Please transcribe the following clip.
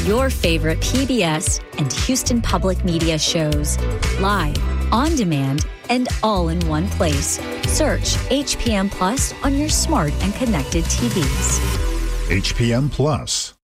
your favorite PBS and Houston Public Media shows, live, on demand, and all in one place. Search HPM Plus on your smart and connected TVs. HPM Plus.